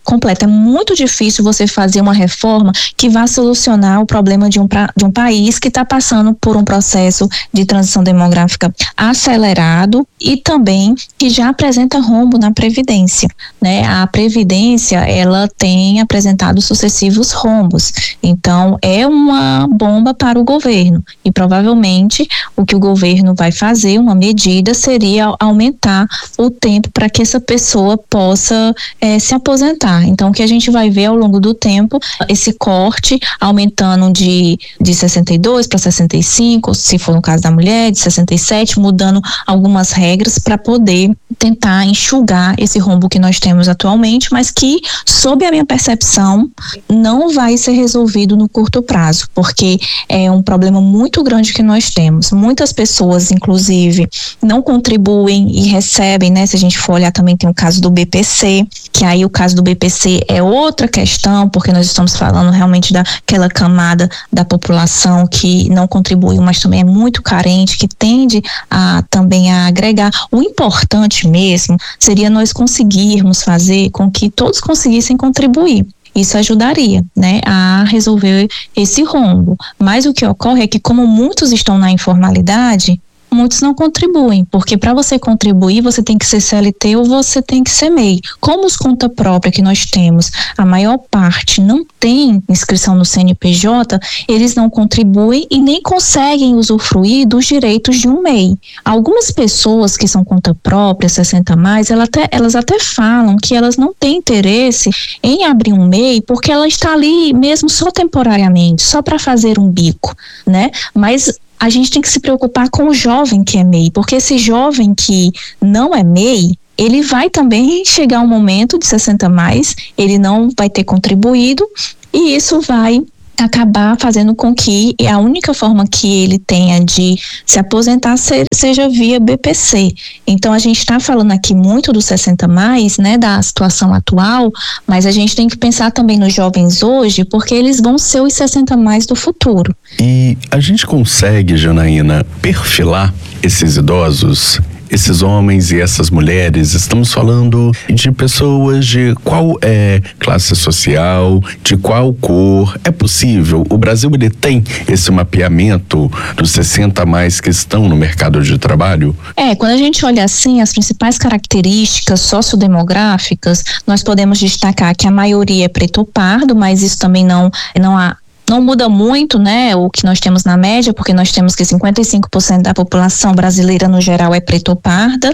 completa. É muito difícil você fazer uma reforma que vá solucionar o problema de um, pra, de um país que está passando por um processo de transição demográfica acelerado e também que já apresenta rombo na Previdência, né? A Previdência, ela tem apresentado sucessivos rombos, então é uma bomba para o governo e provavelmente o que o governo vai fazer, uma medida, seria aumentar o tempo para que essa pessoa possa é, se aposentar. Então, o que a gente vai ver ao longo do tempo, esse corte aumentando de, de sessenta e dois para sessenta e cinco, se for no caso da mulher, de sessenta e sete, mudando algumas regras para poder tentar enxugar esse rombo que nós temos atualmente, mas que, sob a minha percepção, não vai ser resolvido no curto prazo, porque é um problema muito grande que nós temos. Muitas pessoas, inclusive, não contribuem e recebem, né? Se a gente for olhar, também tem o caso do B P C, que aí o caso do B P C é outra questão, porque nós estamos falando realmente daquela camada da população que não contribui, mas também é muito carente, que tende a também a agregar. O importante mesmo seria nós conseguirmos fazer com que todos conseguissem contribuir. Isso ajudaria, né, a resolver esse rombo. Mas o que ocorre é que, como muitos estão na informalidade, muitos não contribuem, porque para você contribuir você tem que ser C L T ou você tem que ser M E I. Como os conta própria que nós temos, a maior parte não tem inscrição no C N P J, eles não contribuem e nem conseguem usufruir dos direitos de um M E I. Algumas pessoas que são conta própria, sessenta a mais, elas até, elas até falam que elas não têm interesse em abrir um M E I porque ela está ali mesmo só temporariamente, só para fazer um bico, né? Mas a gente tem que se preocupar com o jovem que é M E I, porque esse jovem que não é M E I, ele vai também chegar um momento de sessenta a mais, ele não vai ter contribuído e isso vai acabar fazendo com que a única forma que ele tenha de se aposentar seja via B P C. Então a gente está falando aqui muito do sessenta mais, né, da situação atual, mas a gente tem que pensar também nos jovens hoje, porque eles vão ser os sessenta mais do futuro. E a gente consegue, Janaína, perfilar esses idosos? Esses homens e essas mulheres, estamos falando de pessoas de qual é classe social, de qual cor. É possível? O Brasil, ele tem esse mapeamento dos sessenta a mais que estão no mercado de trabalho? É, quando a gente olha assim, as principais características sociodemográficas, nós podemos destacar que a maioria é preto ou pardo, mas isso também não, não há Não muda muito, né, o que nós temos na média, porque nós temos que cinquenta e cinco por cento da população brasileira no geral é preto ou parda,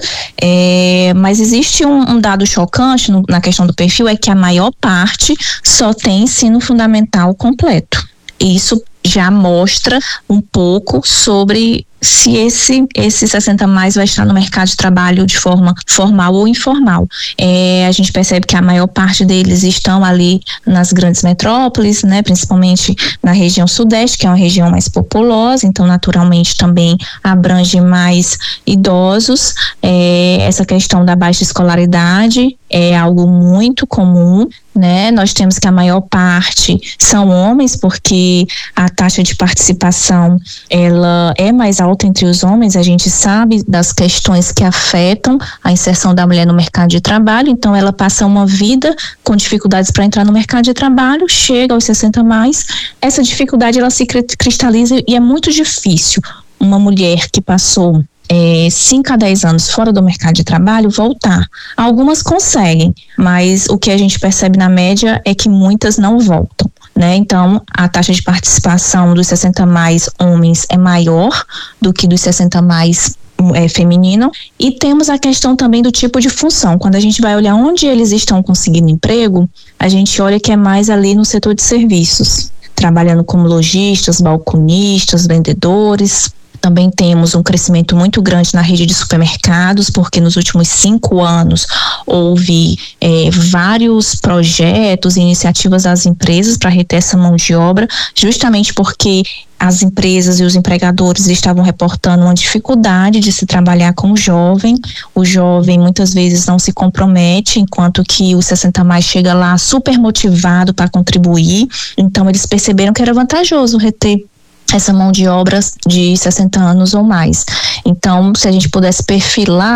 é, mas existe um, um dado chocante no, na questão do perfil, é que a maior parte só tem ensino fundamental completo. Isso já mostra um pouco sobre se esse, esse sessenta mais vai estar no mercado de trabalho de forma formal ou informal. É, a gente percebe que a maior parte deles estão ali nas grandes metrópoles, né, principalmente na região sudeste, que é uma região mais populosa, então naturalmente também abrange mais idosos. É, essa questão da baixa escolaridade é algo muito comum, né? Nós temos que a maior parte são homens, porque a taxa de participação ela é mais alta entre os homens. A gente sabe das questões que afetam a inserção da mulher no mercado de trabalho, então ela passa uma vida com dificuldades para entrar no mercado de trabalho, chega aos sessenta mais, essa dificuldade ela se cristaliza e é muito difícil uma mulher que passou É, cinco a dez anos fora do mercado de trabalho voltar. Algumas conseguem, mas o que a gente percebe na média é que muitas não voltam, né? Então a taxa de participação dos sessenta mais homens é maior do que dos sessenta mais é, feminino, e temos a questão também do tipo de função. Quando a gente vai olhar onde eles estão conseguindo emprego, a gente olha que é mais ali no setor de serviços, trabalhando como lojistas, balconistas, vendedores. Também temos um crescimento muito grande na rede de supermercados, porque nos últimos cinco anos houve é, vários projetos e iniciativas das empresas para reter essa mão de obra, justamente porque as empresas e os empregadores estavam reportando uma dificuldade de se trabalhar com o jovem. O jovem muitas vezes não se compromete, enquanto que o sessenta mais chega lá super motivado para contribuir. Então eles perceberam que era vantajoso reter essa mão de obra de sessenta anos ou mais. Então, se a gente pudesse perfilar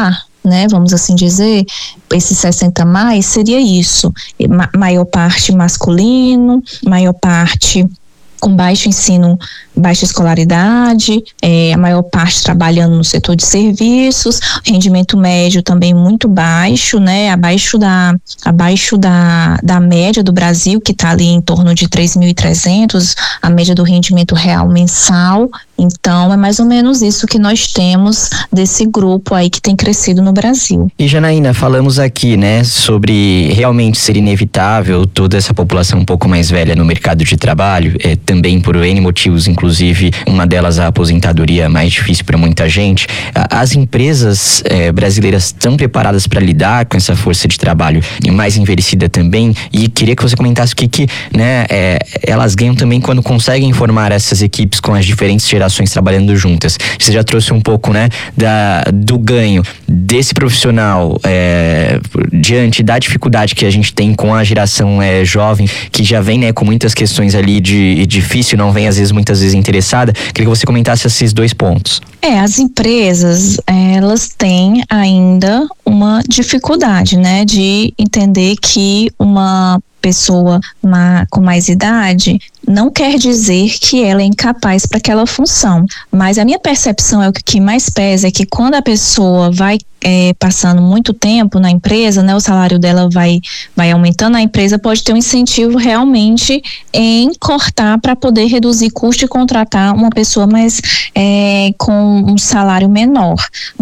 né, vamos assim dizer, esses sessenta mais seria isso, Ma- maior parte masculino, maior parte com baixo ensino, baixa escolaridade, é, a maior parte trabalhando no setor de serviços, rendimento médio também muito baixo, né, abaixo da, abaixo da, da média do Brasil, que está ali em torno de três mil e trezentos, a média do rendimento real mensal. Então, é mais ou menos isso que nós temos desse grupo aí que tem crescido no Brasil. E Janaína, falamos aqui, né, sobre realmente ser inevitável toda essa população um pouco mais velha no mercado de trabalho, é, também por N motivos, inclusive uma delas a aposentadoria mais difícil para muita gente. As empresas é, brasileiras estão preparadas para lidar com essa força de trabalho mais envelhecida também, e queria que você comentasse o que, que né, é, elas ganham também quando conseguem formar essas equipes com as diferentes gerações trabalhando juntas. Você já trouxe um pouco, né, da, do ganho desse profissional é, diante da dificuldade que a gente tem com a geração é, jovem, que já vem, né, com muitas questões ali de difícil, não vem às vezes, muitas vezes interessada. Queria que você comentasse esses dois pontos. É, as empresas, elas têm ainda uma dificuldade, né, de entender que uma pessoa ma- com mais idade não quer dizer que ela é incapaz para aquela função, mas a minha percepção é o que mais pesa é que quando a pessoa vai é, passando muito tempo na empresa, né, o salário dela vai, vai aumentando, a empresa pode ter um incentivo realmente em cortar para poder reduzir custo e contratar uma pessoa mais é, com um salário menor,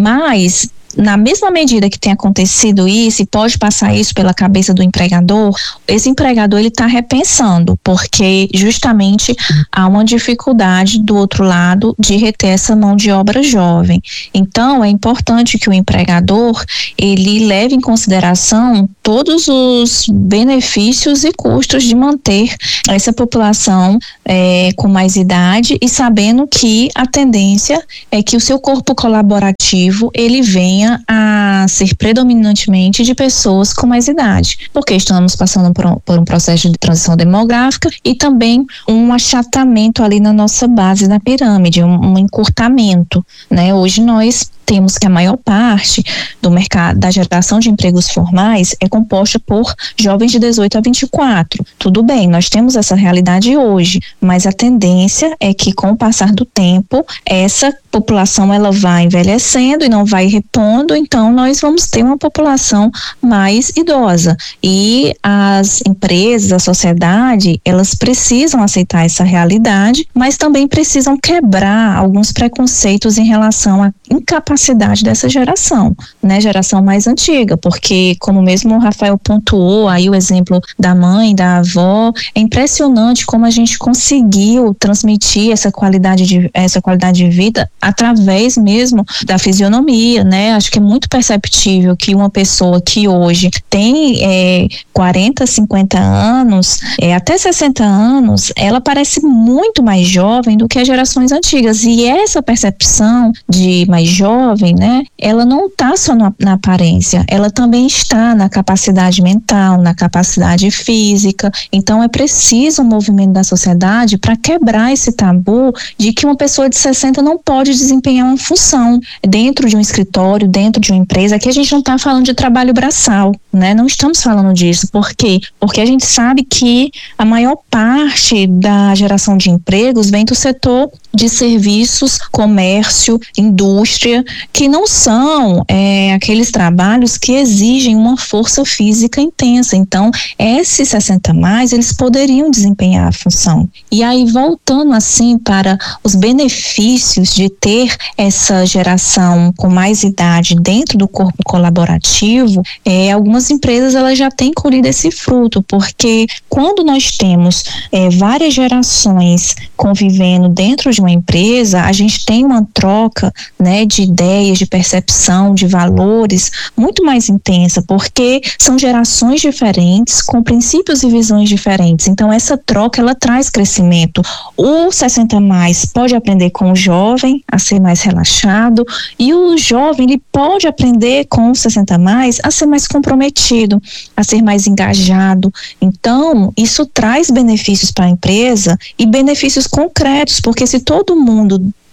mas na mesma medida que tem acontecido isso, e pode passar isso pela cabeça do empregador, esse empregador ele está repensando, porque justamente há uma dificuldade do outro lado de reter essa mão de obra jovem. Então, é importante que o empregador ele leve em consideração todos os benefícios e custos de manter essa população é, com mais idade, e sabendo que a tendência é que o seu corpo colaborativo ele venha a ser predominantemente de pessoas com mais idade, porque estamos passando por um, por um processo de transição demográfica e também um achatamento ali na nossa base da pirâmide, um, um encurtamento, né? Hoje nós temos que a maior parte do mercado, da geração de empregos formais é composta por jovens de dezoito a vinte e quatro. Tudo bem, nós temos essa realidade hoje, mas a tendência é que com o passar do tempo, essa população ela vai envelhecendo e não vai repondo, então nós vamos ter uma população mais idosa. E as empresas, a sociedade, elas precisam aceitar essa realidade, mas também precisam quebrar alguns preconceitos em relação à incapacidade dessa geração, né, geração mais antiga, porque como mesmo o Rafael pontuou aí o exemplo da mãe, da avó, é impressionante como a gente conseguiu transmitir essa qualidade de, essa qualidade de vida através mesmo da fisionomia, né, acho que é muito perceptível que uma pessoa que hoje tem é, quarenta, cinquenta anos, é, até sessenta anos, ela parece muito mais jovem do que as gerações antigas, e essa percepção de mais jovem jovem, né, ela não está só na, na aparência, ela também está na capacidade mental, na capacidade física. Então é preciso um movimento da sociedade para quebrar esse tabu de que uma pessoa de sessenta não pode desempenhar uma função dentro de um escritório, dentro de uma empresa. Aqui a gente não está falando de trabalho braçal, né, não estamos falando disso. Por quê? Porque a gente sabe que a maior parte da geração de empregos vem do setor de serviços, comércio, indústria, que não são é, aqueles trabalhos que exigem uma força física intensa. Então, esses sessenta mais, eles poderiam desempenhar a função. E aí, voltando assim para os benefícios de ter essa geração com mais idade dentro do corpo colaborativo, é, algumas empresas elas já têm colhido esse fruto, porque quando nós temos é, várias gerações convivendo dentro de uma empresa, a gente tem uma troca, né, de ideias, de percepção, de valores muito mais intensa, porque são gerações diferentes, com princípios e visões diferentes. Então essa troca, ela traz crescimento. O sessenta mais pode aprender com o jovem a ser mais relaxado, e o jovem ele pode aprender com o sessenta mais a ser mais comprometido, a ser mais engajado. Então isso traz benefícios para a empresa, e benefícios concretos, porque se todo mundo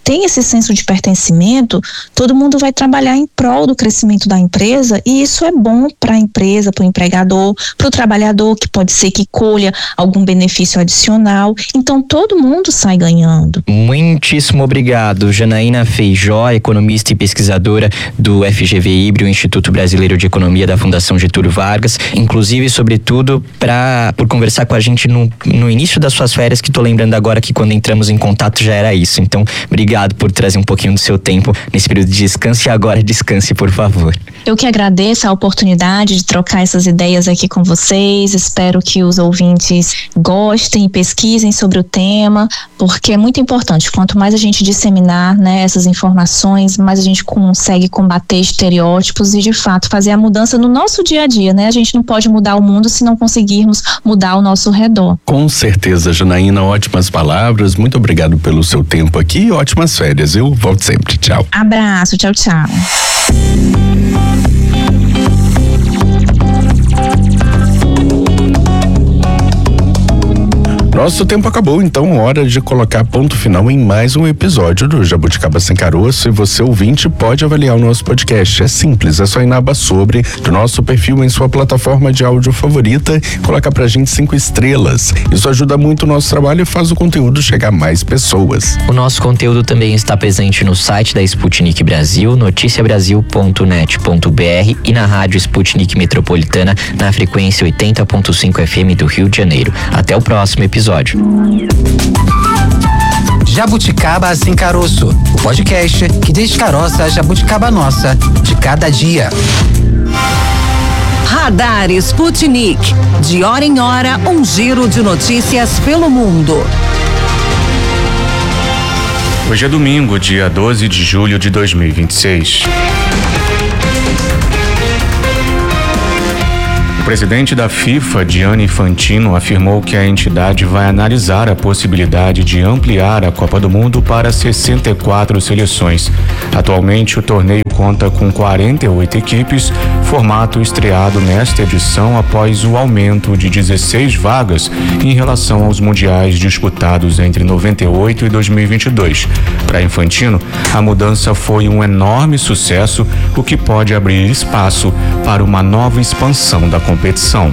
tem esse senso de pertencimento, todo mundo vai trabalhar em prol do crescimento da empresa, e isso é bom para a empresa, para o empregador, para o trabalhador, que pode ser que colha algum benefício adicional. Então todo mundo sai ganhando. Muitíssimo obrigado, Janaína Feijó, economista e pesquisadora do F G V Híbrido, Instituto Brasileiro de Economia da Fundação Getúlio Vargas, inclusive, sobretudo, pra, por conversar com a gente no, no início das suas férias, que tô lembrando agora que quando entramos em contato já era isso. Então, obrigado por trazer um pouquinho do seu tempo nesse período de descanso, e agora descanse, por favor. Eu que agradeço a oportunidade de trocar essas ideias aqui com vocês. Espero que os ouvintes gostem e pesquisem sobre o tema, porque é muito importante. Quanto mais a gente disseminar, né, essas informações, mais a gente consegue combater estereótipos e, de fato, fazer a mudança no nosso dia a dia, né? A gente não pode mudar o mundo se não conseguirmos mudar o nosso redor. Com certeza, Janaína, ótimas palavras. Muito obrigado pelo seu tempo aqui e ótimas férias. Eu volto sempre. Tchau. Abraço. Tchau, tchau. Nosso tempo acabou, então hora de colocar ponto final em mais um episódio do Jabuticaba Sem Caroço, e você, ouvinte, pode avaliar o nosso podcast. É simples, é só ir na aba sobre do nosso perfil em sua plataforma de áudio favorita e colocar pra gente cinco estrelas. Isso ajuda muito o nosso trabalho e faz o conteúdo chegar a mais pessoas. O nosso conteúdo também está presente no site da Sputnik Brasil, noticia brasil ponto net ponto b r, e na rádio Sputnik Metropolitana, na frequência oitenta ponto cinco F M do Rio de Janeiro. Até o próximo episódio. Jabuticaba Sem Caroço, o podcast que descaroça a jabuticaba nossa de cada dia. Radar Sputnik. De hora em hora, um giro de notícias pelo mundo. Hoje é domingo, dia doze de julho de dois mil e vinte e seis. O presidente da FIFA, Gianni Infantino, afirmou que a entidade vai analisar a possibilidade de ampliar a Copa do Mundo para sessenta e quatro seleções. Atualmente, o torneio conta com quarenta e oito equipes, formato estreado nesta edição após o aumento de dezesseis vagas em relação aos mundiais disputados entre noventa e oito e dois mil e vinte e dois. Para Infantino, a mudança foi um enorme sucesso, o que pode abrir espaço para uma nova expansão da competição.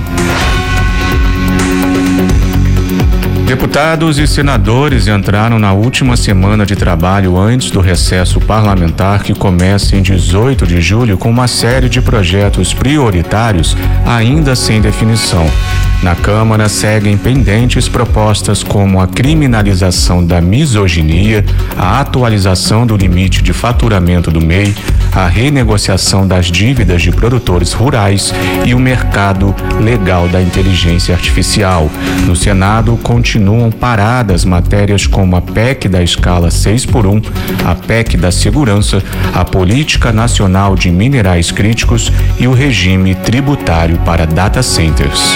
Deputados e senadores entraram na última semana de trabalho antes do recesso parlamentar, que começa em dezoito de julho, com uma série de projetos prioritários ainda sem definição. Na Câmara seguem pendentes propostas como a criminalização da misoginia, a atualização do limite de faturamento do M E I, a renegociação das dívidas de produtores rurais e o mercado legal da inteligência artificial. No Senado, continuam paradas matérias como a P E C da escala seis por um, a P E C da segurança, a Política Nacional de Minerais Críticos e o regime tributário para data centers.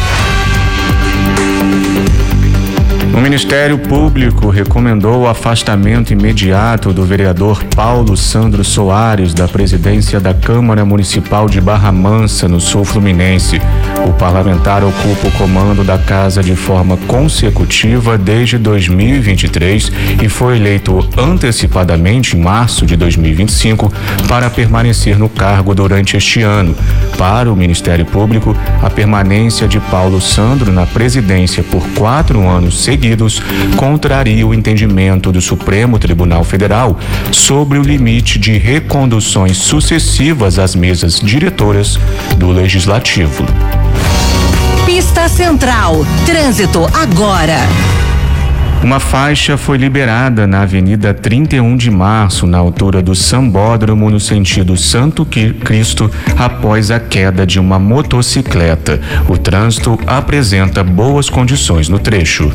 O Ministério Público recomendou o afastamento imediato do vereador Paulo Sandro Soares da presidência da Câmara Municipal de Barra Mansa, no sul fluminense. O parlamentar ocupa o comando da casa de forma consecutiva desde dois mil e vinte e três e foi eleito antecipadamente em março de dois mil e vinte e cinco para permanecer no cargo durante este ano. Para o Ministério Público, a permanência de Paulo Sandro na presidência por quatro anos seguidos contraria o entendimento do Supremo Tribunal Federal sobre o limite de reconduções sucessivas às mesas diretoras do Legislativo. Pista Central. Trânsito agora. Uma faixa foi liberada na Avenida trinta e um de março, na altura do Sambódromo, no sentido Santo Cristo, após a queda de uma motocicleta. O trânsito apresenta boas condições no trecho.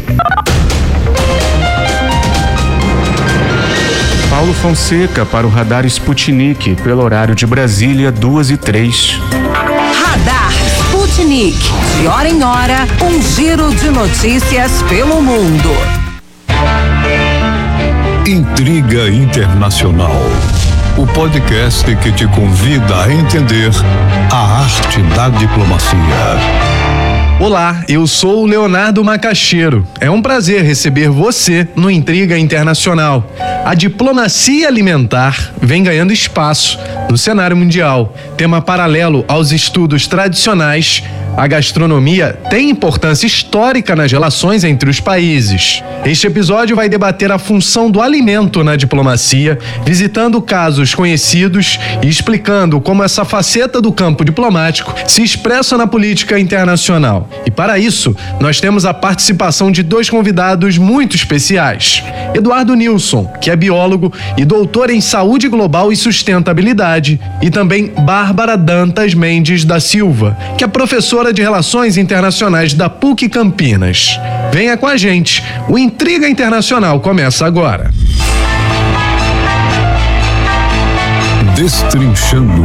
Paulo Fonseca para o Radar Sputnik, pelo horário de Brasília, duas e três. Radar Sputnik. De hora em hora, um giro de notícias pelo mundo. Intriga Internacional, o podcast que te convida a entender a arte da diplomacia. Olá, eu sou o Leonardo Macaxeiro. É um prazer receber você no Intriga Internacional. A diplomacia alimentar vem ganhando espaço no cenário mundial. Tema paralelo aos estudos tradicionais, a gastronomia tem importância histórica nas relações entre os países. Este episódio vai debater a função do alimento na diplomacia, visitando casos conhecidos e explicando como essa faceta do campo diplomático se expressa na política internacional. E para isso, nós temos a participação de dois convidados muito especiais. Eduardo Nilson, que é biólogo e doutor em saúde global e sustentabilidade, e também Bárbara Dantas Mendes da Silva, que é professora de Relações Internacionais da P U C Campinas. Venha com a gente, o Intriga Internacional começa agora. Destrinchando.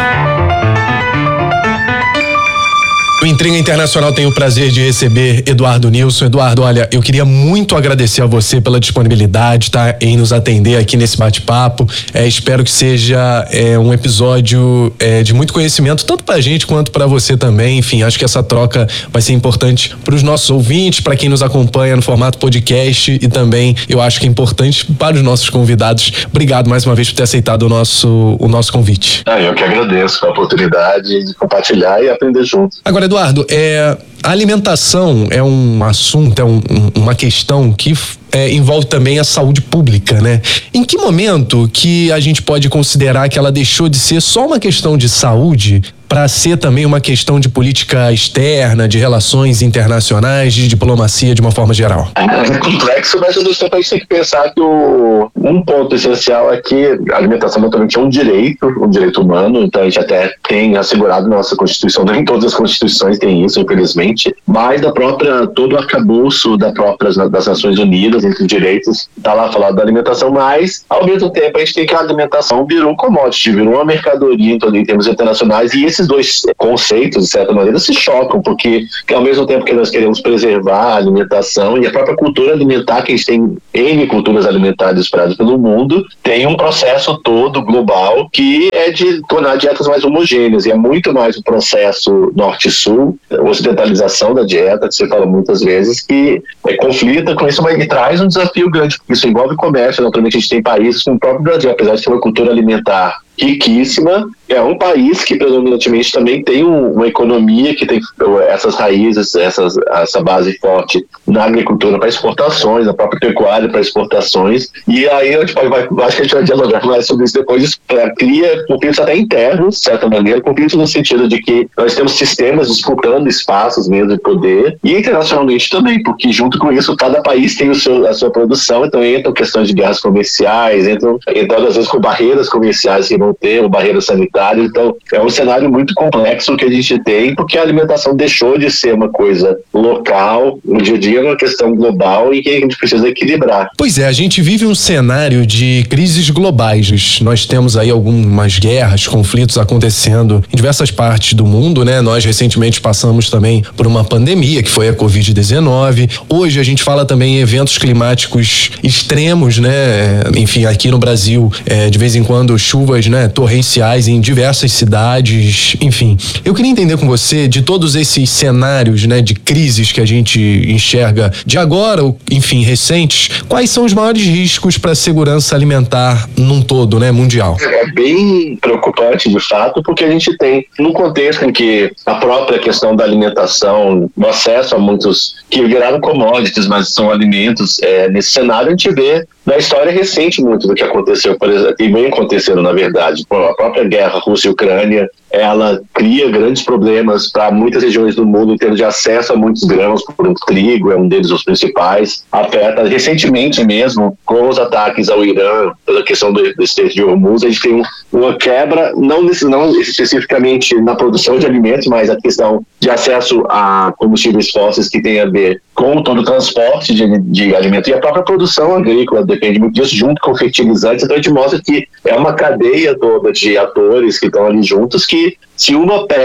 O Intriga Internacional tem o prazer de receber Eduardo Nilson. Eduardo, olha, eu queria muito agradecer a você pela disponibilidade, tá, em nos atender aqui nesse bate-papo. É, espero que seja é, um episódio é, de muito conhecimento, tanto pra gente quanto pra você também. Enfim, acho que essa troca vai ser importante pros nossos ouvintes, pra quem nos acompanha no formato podcast, e também eu acho que é importante para os nossos convidados. Obrigado mais uma vez por ter aceitado o nosso, o nosso convite. Ah, eu que agradeço a oportunidade de compartilhar e aprender junto. Agora, Eduardo, é, a alimentação é um assunto, é um, um, uma questão que é, envolve também a saúde pública, né? Em que momento que a gente pode considerar que ela deixou de ser só uma questão de saúde para ser também uma questão de política externa, de relações internacionais, de diplomacia de uma forma geral? É complexo, mas ao mesmo tempo a gente tem que pensar que o, um ponto essencial é que a alimentação naturalmente é um direito, um direito humano, então a gente até tem assegurado na nossa Constituição, nem todas as Constituições têm isso, infelizmente, mas da própria, todo o arcabouço da própria, das Nações Unidas, entre direitos, está lá falado da alimentação, mas ao mesmo tempo a gente tem que a alimentação virou um commodity, virou uma mercadoria em termos internacionais, e esses dois conceitos, de certa maneira, se chocam, porque ao mesmo tempo que nós queremos preservar a alimentação e a própria cultura alimentar, que a gente tem N culturas alimentares espalhadas pelo mundo, tem um processo todo global que é de tornar dietas mais homogêneas, e é muito mais um processo norte-sul, ocidentalização da dieta, que você fala muitas vezes, que é, conflita com isso, mas ele traz um desafio grande, porque isso envolve comércio. Naturalmente a gente tem países como o próprio Brasil, apesar de ter uma cultura alimentar riquíssima, é um país que predominantemente também tem um, uma economia que tem essas raízes, essas, essa base forte na agricultura para exportações, na própria pecuária para exportações, e aí a gente vai, vai, acho que a gente vai dialogar mais sobre isso depois. Isso é, cria conflitos até internos, de certa maneira, conflitos no sentido de que nós temos sistemas disputando espaços mesmo de poder, e internacionalmente também, porque junto com isso cada país tem o seu, a sua produção, então entram questões de guerras comerciais, entram, entram às vezes com barreiras comerciais que vão ter, ou barreiras sanitárias. Então é um cenário muito complexo que a gente tem, porque a alimentação deixou de ser uma coisa local, no dia a dia é uma questão global e que a gente precisa equilibrar. Pois é, a gente vive um cenário de crises globais. Nós temos aí algumas guerras, conflitos acontecendo em diversas partes do mundo, né? Nós recentemente passamos também por uma pandemia, que foi a covid dezenove. Hoje a gente fala também em eventos climáticos extremos, né? Enfim, aqui no Brasil, é, de vez em quando chuvas, né, torrenciais em diversas cidades, enfim. Eu queria entender com você, de todos esses cenários, né, de crises que a gente enxerga de agora, enfim, recentes, quais são os maiores riscos para a segurança alimentar num todo, né, mundial? É bem preocupante, de fato, porque a gente tem, num contexto em que a própria questão da alimentação, o acesso a muitos que viraram commodities, mas são alimentos, é, nesse cenário a gente vê na história recente muito do que aconteceu, por exemplo, e vem acontecendo, na verdade. A própria guerra Rússia e Ucrânia, ela cria grandes problemas para muitas regiões do mundo em termos de acesso a muitos grãos, por exemplo, trigo é um deles os principais. Afeta recentemente mesmo, com os ataques ao Irã, pela questão do, do Estreito de Hormuz, a gente tem um, uma quebra, não, nesse, não especificamente na produção de alimentos, mas a questão de acesso a combustíveis fósseis que tem a ver com todo o transporte de, de alimento e a própria produção agrícola depende muito disso, junto com fertilizantes. Então a gente mostra que é uma cadeia toda de atores que estão ali juntos, que se uma peça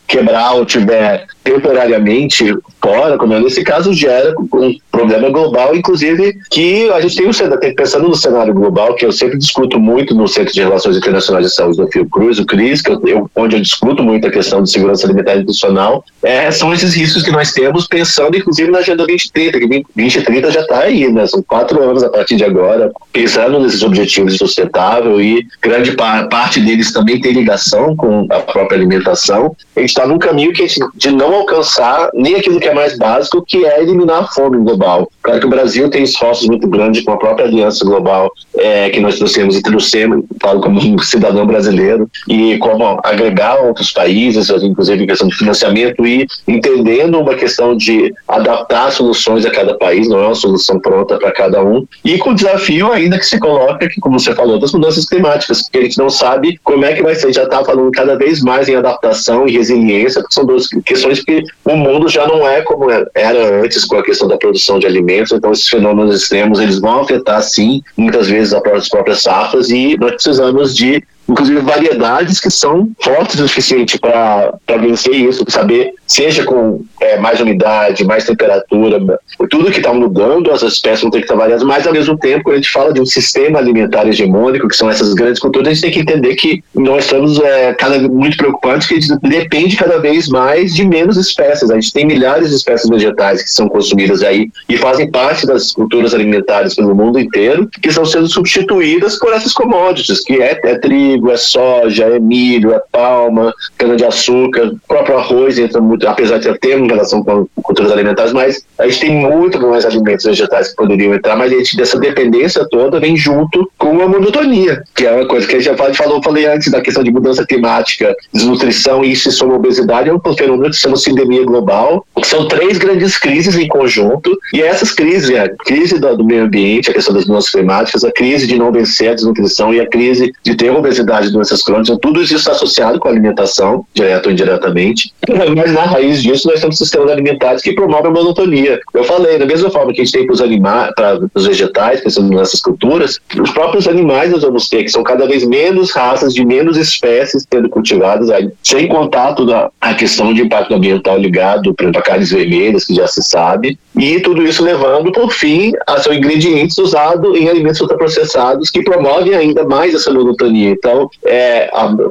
quebrar ou tiver temporariamente fora, como é nesse caso, gera um problema global, inclusive que a gente tem, tem pensando no cenário global, que eu sempre discuto muito no Centro de Relações Internacionais de Saúde da Fiocruz, o CRIS, que eu, onde eu discuto muito a questão de segurança alimentar e nutricional, é, são esses riscos que nós temos, pensando inclusive na Agenda vinte trinta, que vinte trinta já está aí, né? São quatro anos a partir de agora, pensando nesses objetivos sustentáveis, e grande par, parte deles também tem ligação com a própria alimentação. A gente está num caminho que a gente, de não alcançar nem aquilo que é mais básico, que é eliminar a fome global. Claro que o Brasil tem esforços muito grandes com a própria aliança global é, que nós trouxemos e trouxemos, falo como um cidadão brasileiro, e como agregar outros países, inclusive questão de financiamento, e entendendo uma questão de adaptar soluções a cada país, não é uma solução pronta para cada um, e com o desafio ainda que se coloca, que como você falou, das mudanças climáticas, porque a gente não sabe como é que vai ser. A gente já está falando cada vez mais em adaptação e resiliência, porque são duas questões que o mundo já não é como era antes com a questão da produção de alimentos, então esses fenômenos extremos, eles vão afetar sim, muitas vezes as próprias safras, e nós precisamos de inclusive variedades que são fortes o suficiente para vencer isso, saber, seja com é, mais umidade, mais temperatura, tudo que está mudando, as espécies vão ter que estar variadas, mas ao mesmo tempo, quando a gente fala de um sistema alimentar hegemônico, que são essas grandes culturas, a gente tem que entender que nós estamos é, cada, muito preocupantes, que a gente depende cada vez mais de menos espécies. A gente tem milhares de espécies vegetais que são consumidas aí e fazem parte das culturas alimentares pelo mundo inteiro, que estão sendo substituídas por essas commodities, que é, é trigo, é soja, é milho, é palma, cana-de-açúcar, o próprio arroz entra muito, apesar de ter uma relação com culturas alimentares, mas a gente tem muito mais alimentos vegetais que poderiam entrar, mas a gente, dessa dependência toda vem junto com a monotonia, que é uma coisa que a gente já falou, falei antes da questão de mudança climática, desnutrição, e isso e soma obesidade, é um fenômeno que se chama sindemia global, que são três grandes crises em conjunto, e essas crises, a crise do, do meio ambiente, a questão das mudanças climáticas, a crise de não vencer a desnutrição e a crise de ter obesidade, de doenças crônicas, tudo isso está associado com a alimentação, direto ou indiretamente, mas na raiz disso nós temos sistemas alimentares que promovem a monotonia. Eu falei, da mesma forma que a gente tem para os animais, para os vegetais, pensando nessas culturas, os próprios animais nós vamos ter, que são cada vez menos raças, de menos espécies sendo cultivadas, aí, sem contato da a questão de impacto ambiental ligado, por exemplo, a carnes vermelhas, que já se sabe, e tudo isso levando, por fim, a seus ingredientes usados em alimentos ultraprocessados, que promovem ainda mais essa monotonia. Então, é, a,